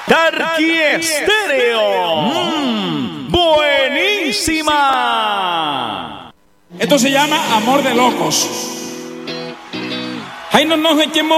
Tarqui Estéreo. Buenísima. Esto se llama Amor de Locos. Ay, no nos echemos